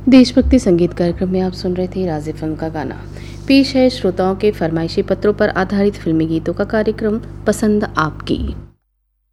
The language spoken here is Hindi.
देशभक्ति संगीत कार्यक्रम में आप सुन रहे थे राज़ी फिल्म का गाना। पेश है श्रोताओं के फरमाइशी पत्रों पर आधारित फिल्मी गीतों का कार्यक्रम पसंद आपकी।